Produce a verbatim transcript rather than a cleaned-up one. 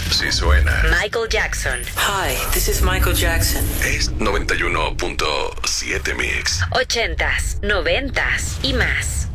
Sí suena. Michael Jackson. Hi, this is Michael Jackson. Es noventa y uno punto siete Mix. Ochentas, noventas y más.